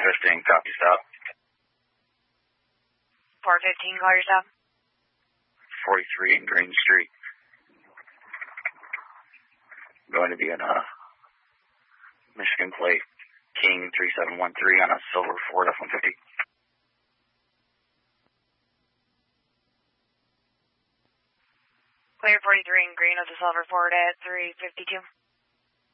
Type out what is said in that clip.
415, copy stop. 415, call your stop. 43 Green Street. Going to be in Michigan plate, King 3713 on a silver Ford F-150. Clear 43 in green with the silver Ford at 352.